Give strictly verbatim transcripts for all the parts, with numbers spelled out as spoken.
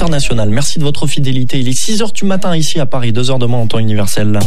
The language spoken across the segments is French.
international. Merci de votre fidélité. Il est six heures du matin ici à Paris, deux heures de moins en temps universel.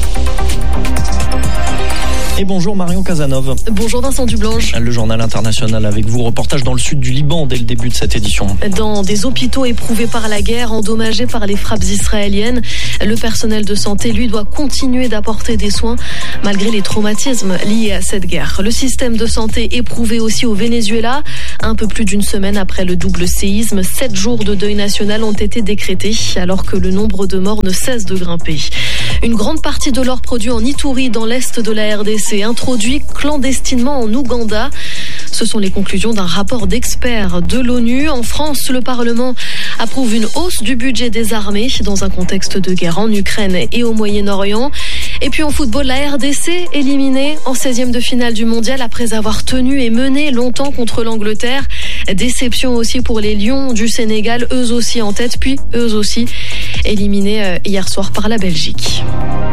Et bonjour Marion Casanov. Bonjour Vincent Dublanche. Le journal international avec vous, reportage dans le sud du Liban dès le début de cette édition. Dans des hôpitaux éprouvés par la guerre, endommagés par les frappes israéliennes, le personnel de santé, lui, doit continuer d'apporter des soins malgré les traumatismes liés à cette guerre. Le système de santé éprouvé aussi au Venezuela. Un peu plus d'une semaine après le double séisme, sept jours de deuil national ont été décrétés alors que le nombre de morts ne cesse de grimper. Une grande partie de l'or produit en Ituri, dans l'est de la R D C, introduit clandestinement en Ouganda. Ce sont les conclusions d'un rapport d'experts de l'ONU. En France, le Parlement approuve une hausse du budget des armées dans un contexte de guerre en Ukraine et au Moyen-Orient. Et puis en football, la R D C éliminée en seizième de finale du mondial après avoir tenu et mené longtemps contre l'Angleterre. Déception aussi pour les Lions du Sénégal, eux aussi en tête, puis eux aussi éliminés hier soir par la Belgique.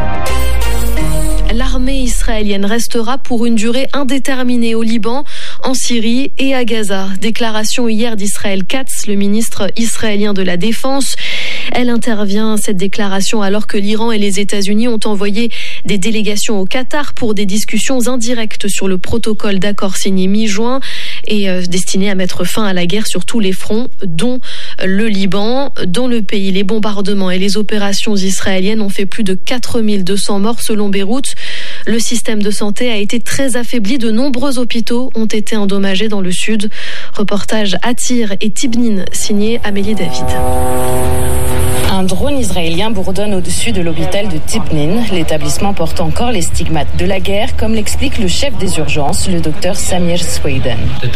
L'armée israélienne restera pour une durée indéterminée au Liban, en Syrie et à Gaza. Déclaration hier d'Israël Katz, le ministre israélien de la Défense. Elle intervient, cette déclaration, alors que l'Iran et les États-Unis ont envoyé des délégations au Qatar pour des discussions indirectes sur le protocole d'accord signé mi-juin et euh, destiné à mettre fin à la guerre sur tous les fronts, dont le Liban. Dans le pays, les bombardements et les opérations israéliennes ont fait plus de quatre mille deux cents morts selon Beyrouth. Le système de santé a été très affaibli. De nombreux hôpitaux ont été endommagés dans le sud. Reportage à Tyr et Tibnin, signé Amélie David. Un drone israélien bourdonne au-dessus de l'hôpital de Tibnin. L'établissement porte encore les stigmates de la guerre, comme l'explique le chef des urgences, le docteur Samir Sweden.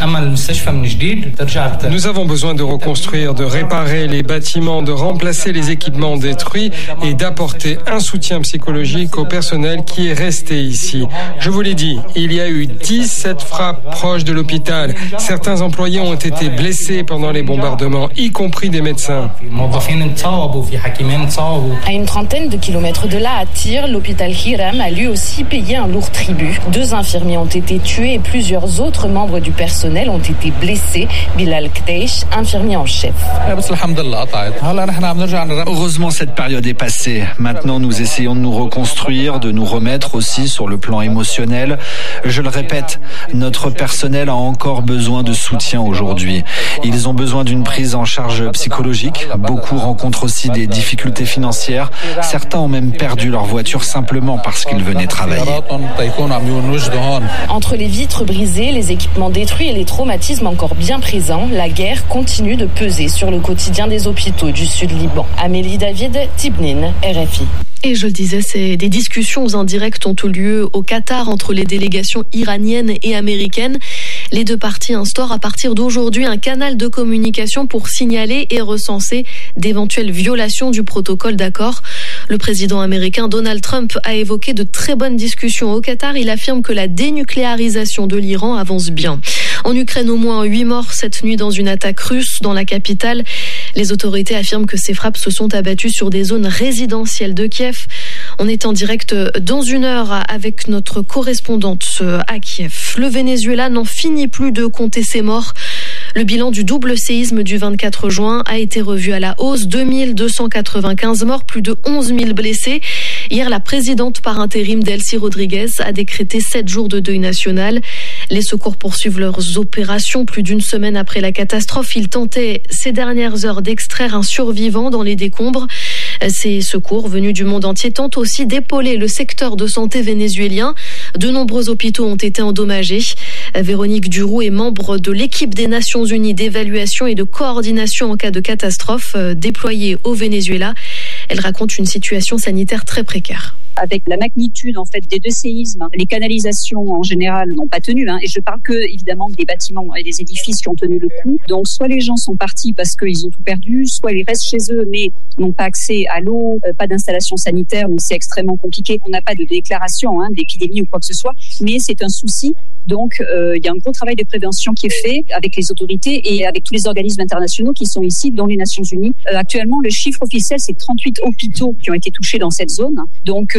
Nous avons besoin de reconstruire, de réparer les bâtiments, de remplacer les équipements détruits et d'apporter un soutien psychologique au personnel qui est resté ici. Je vous l'ai dit, il y a eu dix-sept frappes proches de l'hôpital. Certains employés ont été blessés pendant les bombardements, y compris des médecins. À une trentaine de kilomètres de là, à Tyr, l'hôpital Hiram a lui aussi payé un lourd tribut. Deux infirmiers ont été tués et plusieurs autres membres du personnel ont été blessés. Bilal Kdeish, infirmier en chef. Heureusement, cette période est passée. Maintenant, nous essayons de nous reconstruire, de nous remettre aussi sur le plan émotionnel. Je le répète, notre personnel a encore besoin de soutien aujourd'hui. Ils ont besoin d'une prise en charge psychologique. Beaucoup rencontrent aussi des difficultés financières. Certains ont même perdu leur voiture simplement parce qu'ils venaient travailler. Entre les vitres brisées, les équipements détruits et les traumatismes encore bien présents, la guerre continue de peser sur le quotidien des hôpitaux du sud Liban. Amélie David, Tibnin, R F I. Et je le disais, c'est des discussions indirectes ont eu lieu au Qatar entre les délégations iraniennes et américaines. Les deux parties instaurent à partir d'aujourd'hui un canal de communication pour signaler et recenser d'éventuelles violations du protocole d'accord. Le président américain Donald Trump a évoqué de très bonnes discussions au Qatar. Il affirme que la dénucléarisation de l'Iran avance bien. En Ukraine, au moins huit morts cette nuit dans une attaque russe dans la capitale. Les autorités affirment que ces frappes se sont abattues sur des zones résidentielles de Kiev. On est en direct dans une heure avec notre correspondante à Kiev. Le Venezuela n'en finit plus de compter ses morts. Le bilan du double séisme du vingt-quatre juin a été revu à la hausse. deux mille deux cent quatre-vingt-quinze morts, plus de onze mille blessés. Hier, la présidente par intérim Delcy Rodriguez a décrété sept jours de deuil national. Les secours poursuivent leurs opérations plus d'une semaine après la catastrophe. Ils tentaient ces dernières heures d'extraire un survivant dans les décombres. Ces secours venus du monde entier tentent aussi d'épauler le secteur de santé vénézuélien. De nombreux hôpitaux ont été endommagés. Véronique Duroux est membre de l'équipe des Nations Unies d'évaluation et de coordination en cas de catastrophe déployée au Venezuela. Elle raconte une situation sanitaire très précaire. Avec la magnitude en fait des deux séismes, les canalisations en général n'ont pas tenu. Hein, et je parle que évidemment des bâtiments et des édifices qui ont tenu le coup. Donc soit les gens sont partis parce qu'ils ont tout perdu, soit ils restent chez eux mais n'ont pas accès à l'eau, euh, pas d'installation sanitaire, donc c'est extrêmement compliqué. On n'a pas de déclaration hein, d'épidémie ou quoi que ce soit, mais c'est un souci. Donc euh, il y a un gros travail de prévention qui est fait avec les autorités et avec tous les organismes internationaux qui sont ici dans les Nations Unies. Euh, actuellement, le chiffre officiel c'est trente-huit hôpitaux qui ont été touchés dans cette zone. Donc euh,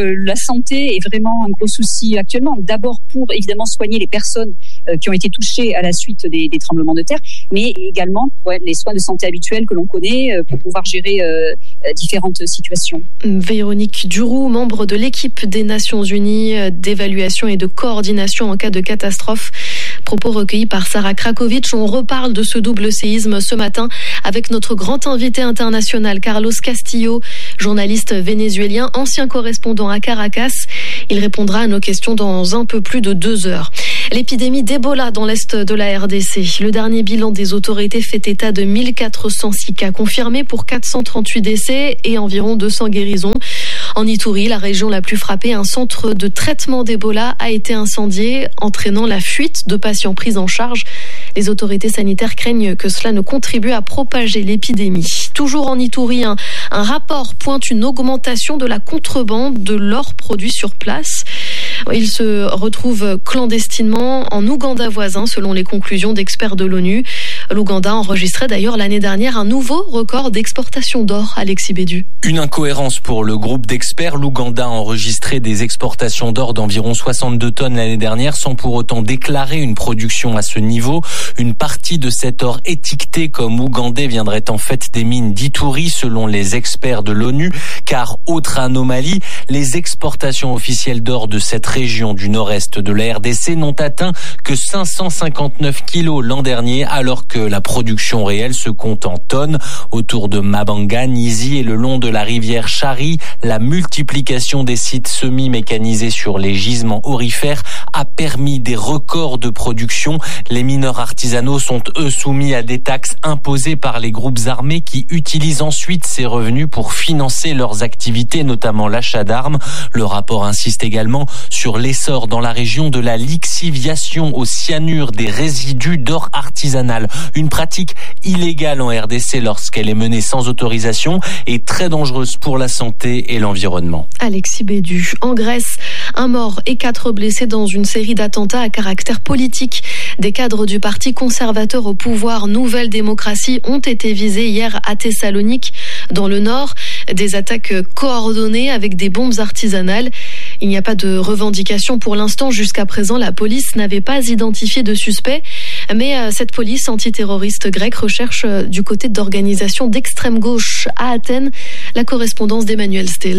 euh, la santé est vraiment un gros souci actuellement. D'abord pour évidemment soigner les personnes euh, qui ont été touchées à la suite des, des tremblements de terre, mais également ouais, les soins de santé habituels que l'on connaît euh, pour pouvoir gérer euh, différentes situations. Véronique Duroux, membre de l'équipe des Nations Unies d'évaluation et de coordination en cas de catastrophe. Propos recueillis par Sarah Krakowicz. On reparle de ce double séisme ce matin avec notre grand invité international, Carlos Castillo, journaliste vénézuélien, ancien correspondant à Caracas. Il répondra à nos questions dans un peu plus de deux heures. L'épidémie d'Ebola dans l'est de la R D C. Le dernier bilan des autorités fait état de mille quatre cent six cas confirmés pour quatre cent trente-huit décès et environ deux cents guérisons. En Ituri, la région la plus frappée, un centre de traitement d'Ebola a été incendié, entraînant la fuite de patients pris en charge. Les autorités sanitaires craignent que cela ne contribue à propager l'épidémie. Toujours en Ituri, un, un rapport pointe une augmentation de la contrebande de l'or produit sur place. Il se retrouve clandestinement en Ouganda voisin, selon les conclusions d'experts de l'ONU. L'Ouganda enregistrait d'ailleurs l'année dernière un nouveau record d'exportation d'or. Alexis Bédu. Une incohérence pour le groupe d'experts. L'Ouganda a enregistré des exportations d'or d'environ soixante-deux tonnes l'année dernière sans pour autant déclarer une production à ce niveau. Une partie de cet or étiqueté comme ougandais viendrait en fait des mines d'Ituri selon les experts de l'ONU. Car, autre anomalie, les exportations officielles d'or de cette région du nord-est de la R D C n'ont atteint que cinq cent cinquante-neuf kilos l'an dernier alors que la production réelle se compte en tonnes. Autour de Mabanga, Nizi et le long de la rivière Chari, la multiplication des sites semi-mécanisés sur les gisements aurifères a permis des records de production. Les mineurs artisanaux sont eux soumis à des taxes imposées par les groupes armés qui utilisent ensuite ces revenus pour financer leurs activités, notamment l'achat d'armes. Le rapport insiste également sur l'essor dans la région de la lixiviation au cyanure des résidus d'or artisanal. Une pratique illégale en R D C lorsqu'elle est menée sans autorisation et très dangereuse pour la santé et l'environnement. Alexis Bédu. En Grèce, un mort et quatre blessés dans une série d'attentats à caractère politique. Des cadres du parti conservateur au pouvoir Nouvelle Démocratie ont été visés hier à Thessalonique, dans le nord. Des attaques coordonnées avec des bombes artisanales. Il n'y a pas de revendication pour l'instant. Jusqu'à présent, la police n'avait pas identifié de suspect. Mais cette police antiterroriste grecque recherche du côté d'organisations d'extrême gauche à Athènes. La correspondance d'Emmanuel Stills.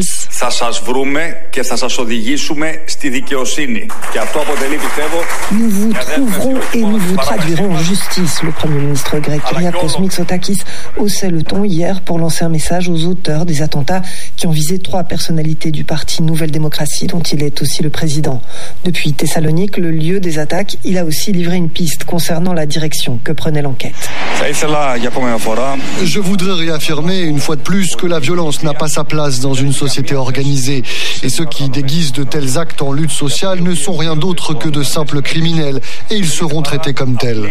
Nous vous trouverons et nous vous traduirons en justice. Le Premier ministre grec Kyriakos Mitsotakis haussait le ton hier pour lancer un message aux auteurs des attentats qui ont visé trois personnalités du parti Nouvelle Démocratie dont il est aussi le président. Depuis Thessalonique, le lieu des attaques, il a aussi livré une piste concernant la direction que prenait l'enquête. Je voudrais réaffirmer une fois de plus que la violence n'a pas sa place dans une société organisée et ceux qui déguisent de tels actes en lutte sociale ne sont rien d'autre que de simples criminels et ils seront traités comme tels.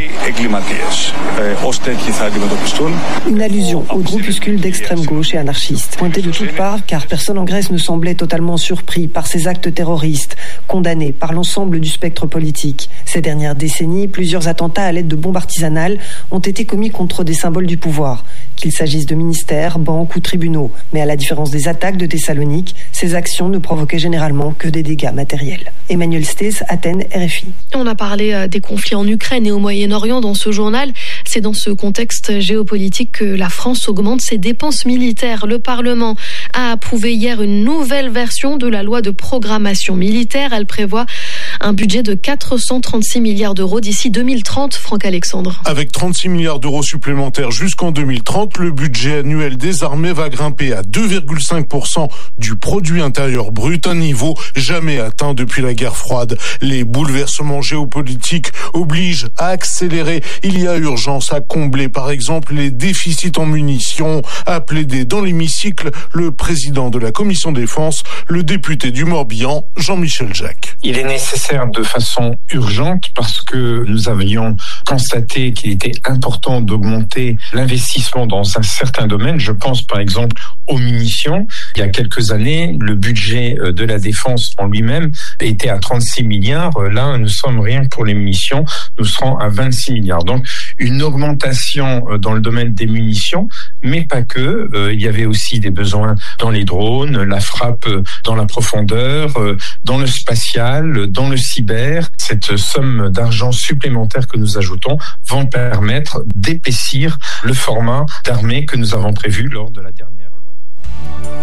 Une allusion au groupuscule d'extrême gauche et anarchistes, pointé de toutes parts car personne en Grèce ne semblait totalement surpris par ces actes terroristes, condamnés par l'ensemble du spectre politique. Ces dernières décennies, plusieurs attentats à l'aide de bombes artisanales ont été commis contre des symboles du pouvoir, qu'il s'agisse de ministères, banques ou tribunaux. Mais à la différence des attaques de Thessalonique, ces actions ne provoquaient généralement que des dégâts matériels. Emmanuel Stes, Athènes, R F I. On a parlé des conflits en Ukraine et au Moyen-Orient dans ce journal. C'est dans ce contexte géopolitique que la France augmente ses dépenses militaires. Le Parlement a approuvé hier une nouvelle version de la loi de programmation militaire. Elle prévoit un budget de quatre cent trente-six milliards d'euros d'ici deux mille trente, Franck Alexandre. Avec trente-six milliards d'euros supplémentaires jusqu'en deux mille trente, le budget annuel des armées va grimper à deux virgule cinq pour cent du produit intérieur brut, un niveau jamais atteint depuis la guerre froide. Les bouleversements géopolitiques obligent à accélérer. Il y a urgence à combler, par exemple, les déficits en munitions, a plaidé dans l'hémicycle le président de la commission défense, le député du Morbihan, Jean-Michel Jacques. Il est nécessaire de façon urgente parce que nous avions constaté qu'il était important d'augmenter l'investissement dans un certain domaine. Je pense par exemple aux munitions. Il y a quelques années, le budget de la défense en lui-même était à trente-six milliards. Là, nous sommes rien que pour les munitions, nous serons à vingt-six milliards. Donc, une augmentation dans le domaine des munitions, mais pas que. Il y avait aussi des besoins dans les drones, la frappe dans la profondeur, dans le spatial, dans le cyber. Cette somme d'argent supplémentaire que nous ajoutons vont permettre d'épaissir le format d'armée que nous avons prévu lors de la dernière loi.